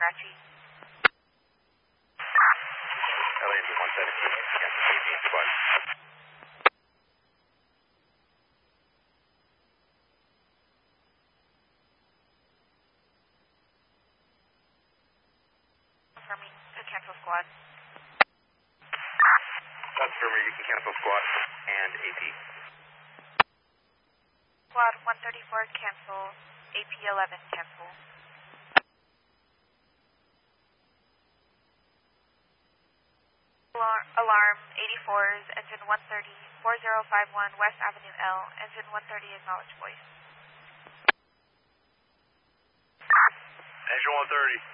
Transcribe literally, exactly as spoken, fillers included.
scratchy. L A one seventeen, cancel eighteen squad. Confirming to cancel squad. That's for me, you can cancel squad and A P. Squad one thirty-four cancel, A P eleven cancel. Alarm, alarm eighty-fours, engine one thirty, four zero five one West Avenue L, engine one thirty acknowledge voice. Engine one thirty.